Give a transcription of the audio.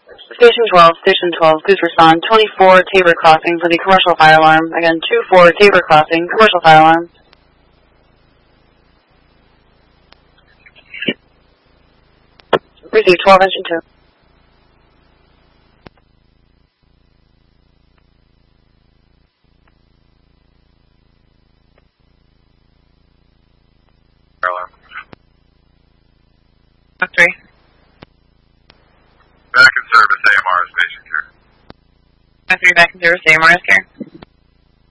Station 12, please respond. 24 Tabor Crossing for the commercial fire alarm. Again, 24 Tabor Crossing, commercial fire alarm. Receive 12 engine 2. Alarm. 3. Back in service, AMR is patient care. 3 back in service, AMR is care.